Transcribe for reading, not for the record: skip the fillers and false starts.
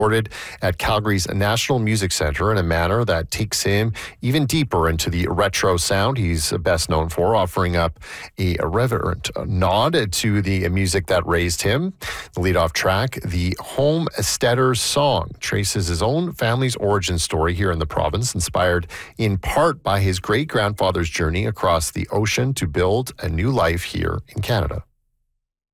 recorded at Calgary's National Music Centre in a manner that takes him even deeper into the retro sound he's best known for, offering up a irreverent nod to the music that raised him. The leadoff track, the Homesteader's Song, traces his own family's origin story here in the province, inspired in part by his great-grandfather's journey across the ocean to build a new life here in Canada.